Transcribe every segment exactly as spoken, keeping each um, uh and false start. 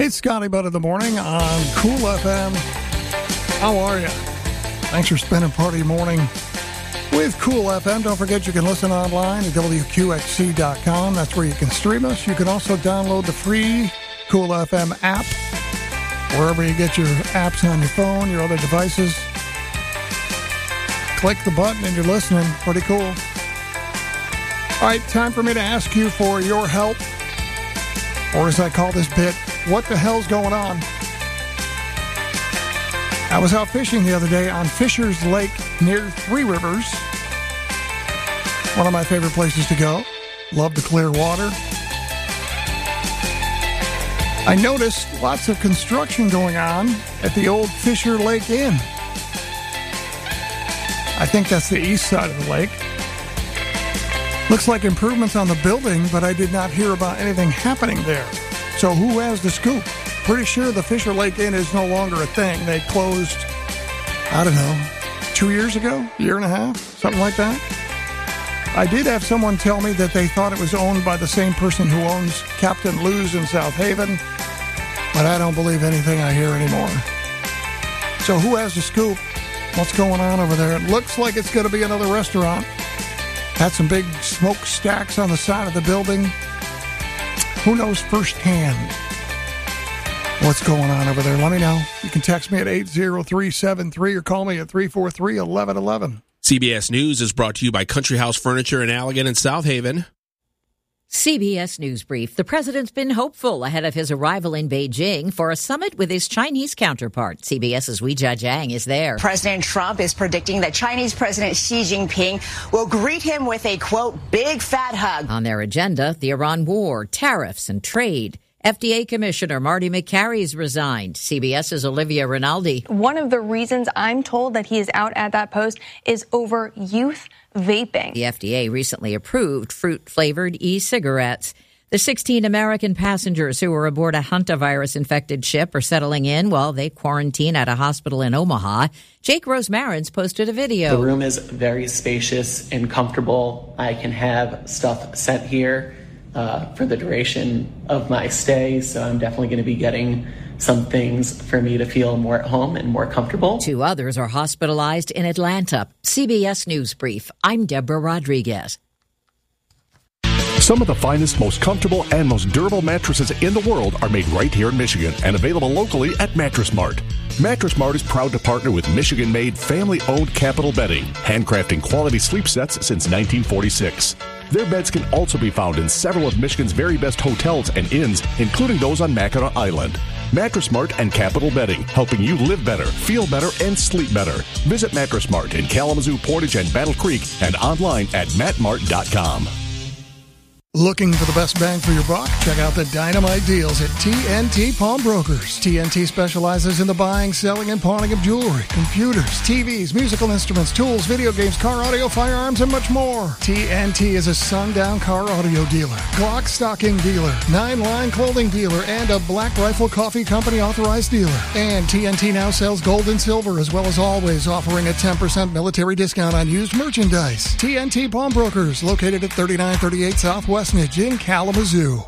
It's Scotty Butt of the Morning on Cool F M. How are you? Thanks for spending part of your morning with Cool F M. Don't forget you can listen online at W Q X C dot com. That's where you can stream us. You can also download the free Cool F M app wherever you get your apps on your phone, your other devices. Click the button and you're listening. Pretty cool. All right, time for me to ask you for your help, or as I call this bit, what the hell's going on? I was out fishing the other day on Fisher's Lake near Three Rivers. One of my favorite places to go. Love the clear water. I noticed lots of construction going on at the old Fisher Lake Inn. I think that's the east side of the lake. Looks like improvements on the building, but I did not hear about anything happening there. So who has the scoop? Pretty sure the Fisher Lake Inn is no longer a thing. They closed, I don't know, two years ago? A year and a half? Something like that? I did have someone tell me that they thought it was owned by the same person who owns Captain Lou's in South Haven, but I don't believe anything I hear anymore. So who has the scoop? What's going on over there? It looks like it's going to be another restaurant. Had some big smokestacks on the side of the building. Who knows firsthand what's going on over there? Let me know. You can text me at eight zero three seven three or call me at three four three, one one one one. C B S News is brought to you by Country House Furniture in Allegan and South Haven. C B S News Brief. The president's been hopeful ahead of his arrival in Beijing for a summit with his Chinese counterpart. CBS's Weijia Jiang is there. President Trump is predicting that Chinese President Xi Jinping will greet him with a, quote, big fat hug. On their agenda, the Iran war, tariffs, and trade. F D A Commissioner Marty McCarry's resigned. CBS's Olivia Rinaldi. One of the reasons I'm told that he is out at that post is over youth vaping. The F D A recently approved fruit-flavored e-cigarettes. The sixteen American passengers who were aboard a hantavirus-infected ship are settling in while they quarantine at a hospital in Omaha. Jake Rosmarins posted a video. The room is very spacious and comfortable. I can have stuff sent here uh, for the duration of my stay, so I'm definitely going to be getting some things for me to feel more at home and more comfortable. Two others are hospitalized in Atlanta. C B S News Brief. I'm Deborah Rodriguez. Some of the finest, most comfortable, and most durable mattresses in the world are made right here in Michigan and available locally at Mattress Mart. Mattress Mart is proud to partner with Michigan-made, family-owned Capital Bedding, handcrafting quality sleep sets since nineteen forty-six. Their beds can also be found in several of Michigan's very best hotels and inns, including those on Mackinac Island. Mattress Mart and Capital Bedding, helping you live better, feel better, and sleep better. Visit Mattress Mart in Kalamazoo, Portage, and Battle Creek, and online at matt mart dot com. Looking for the best bang for your buck? Check out the dynamite deals at T N T Pawnbrokers. T N T specializes in the buying, selling, and pawning of jewelry, computers, T Vs, musical instruments, tools, video games, car audio, firearms, and much more. T N T is a sundown car audio dealer, Glock stocking dealer, Nine Line clothing dealer, and a Black Rifle Coffee Company authorized dealer. And T N T now sells gold and silver, as well as always offering a ten percent military discount on used merchandise. T N T Pawnbrokers, located at thirty-nine thirty-eight Southwest in Kalamazoo.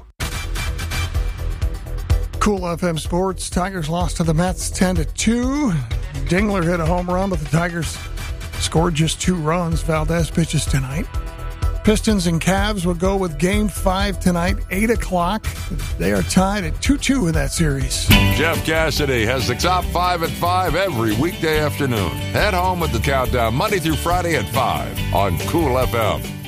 Cool F M Sports. Tigers lost to the Mets ten to two. Dingler hit a home run, but the Tigers scored just two runs. Valdez pitches tonight. Pistons and Cavs will go with Game five tonight, eight o'clock. They are tied at two two in that series. Jeff Cassidy has the top five at five every weekday afternoon. Head home with the countdown Monday through Friday at five on Cool F M.